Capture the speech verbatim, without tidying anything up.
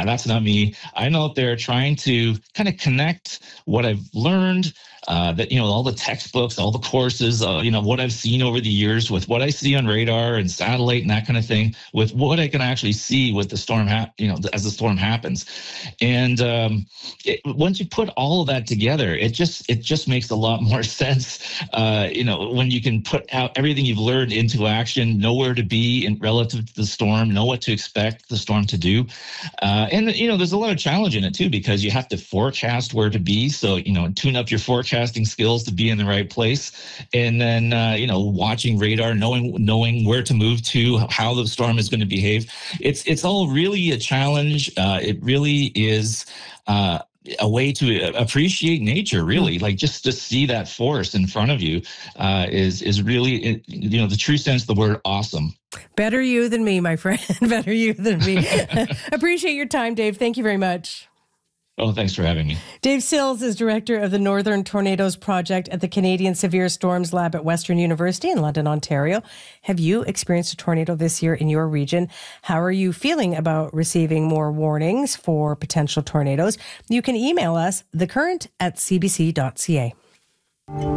that's not me. I'm out there trying to kind of connect what I've learned, uh, that, you know, all the textbooks, all the courses, uh, you know, what I've seen over the years with what I see on radar and satellite and that kind of thing, with what I can actually see with the storm, hap- you know, as the storm happens. And um, it, once you put all of that together, it just it just makes a lot more sense. Uh, you know, when you can put out everything you've learned into action, know where to be in relative to the storm, know what to expect the storm to do, uh, and you know, there's a lot of challenge in it too, because you have to forecast where to be. So you know, tune up your forecasting skills to be in the right place, and then uh, you know, watching radar, knowing knowing where to move to, how the storm is going to behave. It's it's all really a challenge. Uh, it really is. Uh, a way to appreciate nature, really, like just to see that forest in front of you uh, is is really, you know, the true sense of the word awesome. Better you than me, my friend. Better you than me. Appreciate your time, Dave. Thank you very much. Oh, thanks for having me. Dave Sills is director of the Northern Tornadoes Project at the Canadian Severe Storms Lab at Western University in London, Ontario. Have you experienced a tornado this year in your region? How are you feeling about receiving more warnings for potential tornadoes? You can email us, thecurrent at c b c dot c a.